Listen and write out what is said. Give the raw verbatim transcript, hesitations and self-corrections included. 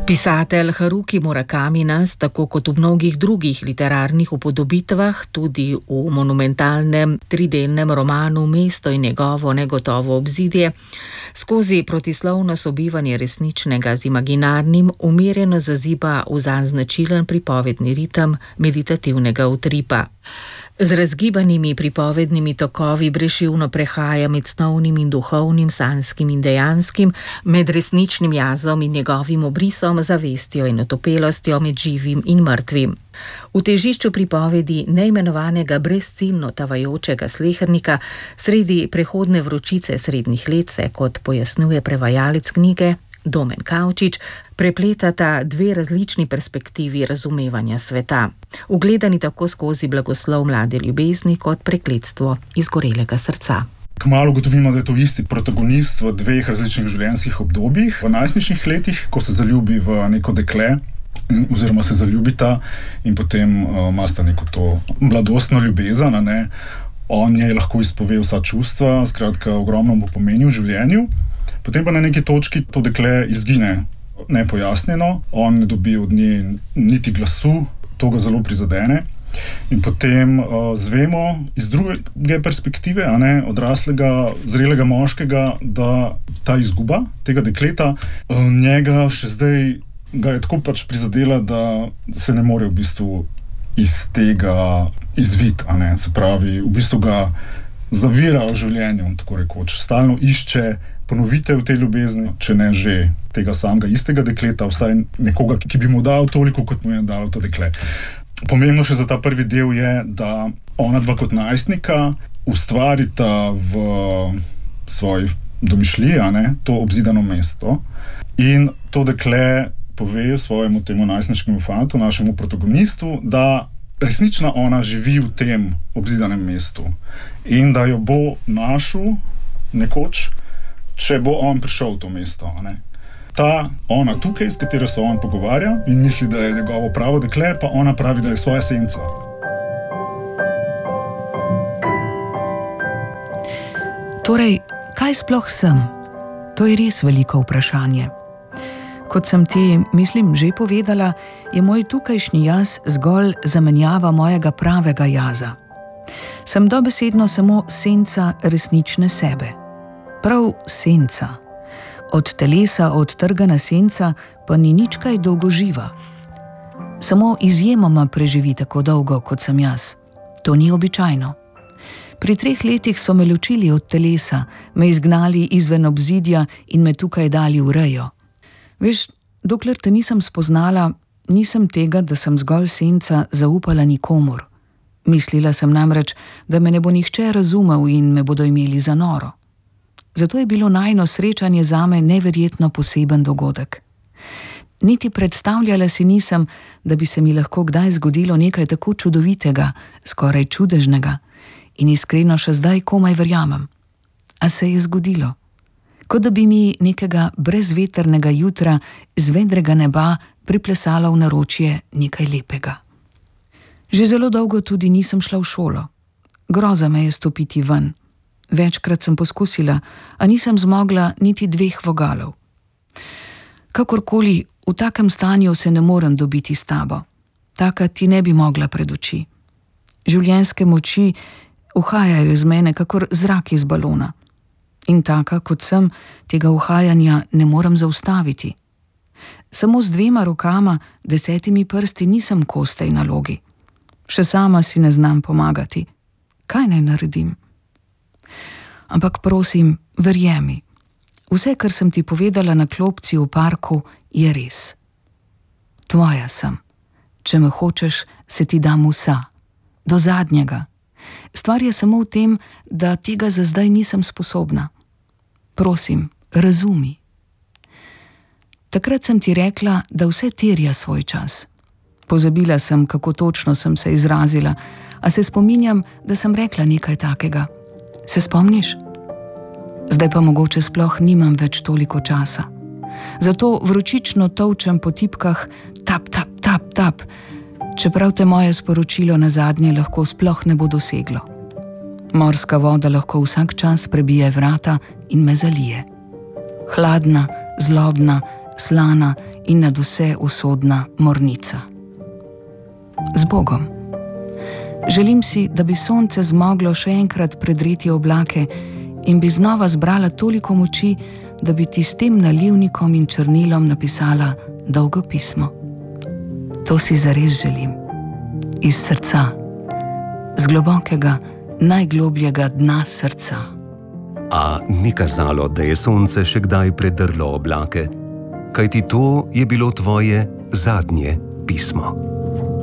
Pisatelj Haruki Murakami nas, tako kot v mnogih drugih literarnih upodobitvah, tudi v monumentalnem tridelnem romanu Mesto in njegovo negotovo obzidje, skozi protislovno sobivanje resničnega z imaginarnim umirjeno zaziba v zanj značilen pripovedni ritem meditativnega utripa. Z razgibanimi pripovednimi tokovi brezšivno prehaja med snovnim in duhovnim, sanjskim in dejanskim, med resničnim jazom in njegovim obrisom, zavestjo in otopelostjo, med živim in mrtvim. V težišču pripovedi neimenovanega brezciljno tavajočega slehernika sredi prehodne vročice srednjih let se, kot pojasnjuje prevajalec knjige Domen Kavčič, prepletata dve različni perspektivi razumevanja sveta, ugledani tako skozi blagoslov mlade ljubezni kot prekletstvo izgorelega srca. Kmalu ugotovimo, da je to isti protagonist v dveh različnih življenjskih obdobjih. V najstniških letih, ko se zaljubi v neko dekle, oziroma se zaljubita in potem ima sta neko to mladostno ljubezen, ne? On je lahko izpove vsa čustva, skratka ogromno mu pomeni v življenju. Potem pa na neki točki to dekle izgine nepojasnjeno, on ne dobi od nje niti glasu, to ga zelo prizadene. In potem uh, zvemo iz druge perspektive, a ne, odraslega, zrelega moškega, da ta izguba tega dekleta uh, njega še zdaj ga je tako pač prizadela, da se ne more v bistvu iz tega izviti, a ne, se pravi, v bistvu ga zavira v življenju, tako rekoč, stalno išče ponovitev te ljubezni, če ne že tega samega istega dekleta, vsaj nekoga, ki bi mu dal toliko, kot mu je dalo to dekle. Pomembno še za ta prvi del je, da ona dva kot najstnika ustvarita v svoji domišljiji, a ne, to obzidano mesto in to dekle pove svojemu temu najstniškemu fantu, našemu protagonistu, da resnična ona živi v tem obzidanem mestu in da jo bo našel nekoč, če bo on prišel v to mesto. Ne? Ta ona tukaj, s katero se on pogovarja in misli, da je njegovo pravo dekle, pa ona pravi, da je svoja senca. Torej, kaj sploh sem? To je res veliko vprašanje. Kot sem ti, mislim, že povedala, je moj tukajšnji jaz zgolj zamenjava mojega pravega jaza. Sem dobesedno samo senca resnične sebe. Prav senca. Od telesa odtrgana senca pa ni nič kaj dolgoživa. Samo izjemoma preživi tako dolgo, kot sem jaz. To ni običajno. Pri treh letih so me ločili od telesa, me izgnali izven obzidja in me tukaj dali v rejo. Veš, dokler te nisem spoznala, nisem tega, da sem zgolj senca, zaupala nikomur. Mislila sem namreč, da me ne bo nihče razumel in me bodo imeli za noro. Zato je bilo najino srečanje zame neverjetno poseben dogodek. Niti predstavljala si nisem, da bi se mi lahko kdaj zgodilo nekaj tako čudovitega, skoraj čudežnega, in iskreno še zdaj komaj verjamem. A se je zgodilo. Kot da bi mi nekega brezveternega jutra z vedrega neba priplesalo v naročje nekaj lepega. Že zelo dolgo tudi nisem šla v šolo. Groza me je stopiti ven. Večkrat sem poskusila, a nisem zmogla niti dveh vogalov. Kakorkoli, v takem stanju se ne morem dobiti s tabo. Taka ti ne bi mogla pred oči. Življenjske moči uhajajo iz mene, kakor zrak iz balona. In taka, kot sem, tega uhajanja ne morem zaustaviti. Samo z dvema rokama, desetimi prsti nisem kos tej nalogi. Še sama si ne znam pomagati. Kaj naj naredim? Ampak prosim, verjemi. Vse, kar sem ti povedala na klopci v parku, je res. Tvoja sem. Če me hočeš, se ti dam vsa. Do zadnjega. Stvar je samo v tem, da tega za zdaj nisem sposobna. Prosim, razumi. Takrat sem ti rekla, da vse terja svoj čas. Pozabila sem, kako točno sem se izrazila, a se spominjam, da sem rekla nekaj takega. Se spomniš? Zdaj pa mogoče sploh nimam več toliko časa. Zato vročično tolčem po tipkah tap, tap, tap, tap, čeprav te moje sporočilo na zadnje lahko sploh ne bo doseglo. Morska voda lahko vsak čas prebije vrata in me zalije. Hladna, zlobna, slana in nadvse usodna mornica. Z Bogom. Želim si, da bi sonce zmoglo še enkrat predreti oblake in bi znova zbrala toliko moči, da bi ti s tem nalivnikom in črnilom napisala dolgo pismo. To si zares želim. Iz srca. Z globokega, najglobljega dna srca. A ni kazalo, da je sonce še kdaj predrlo oblake, kajti to je bilo tvoje zadnje pismo.